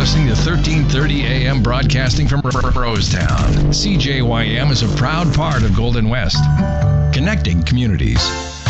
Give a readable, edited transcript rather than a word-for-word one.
listening to 1330 AM broadcasting from Rosetown. CJYM is a proud part of Golden West, connecting communities.